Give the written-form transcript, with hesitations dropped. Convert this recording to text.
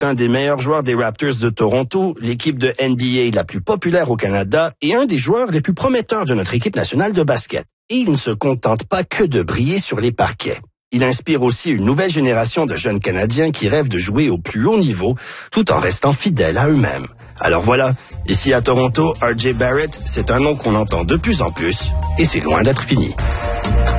Un des meilleurs joueurs des Raptors de Toronto, l'équipe de NBA la plus populaire au Canada et un des joueurs les plus prometteurs de notre équipe nationale de basket. Et il ne se contente pas que de briller sur les parquets. Il inspire aussi une nouvelle génération de jeunes Canadiens qui rêvent de jouer au plus haut niveau tout en restant fidèles à eux-mêmes. Alors voilà, ici à Toronto, R.J. Barrett, c'est un nom qu'on entend de plus en plus et c'est loin d'être fini.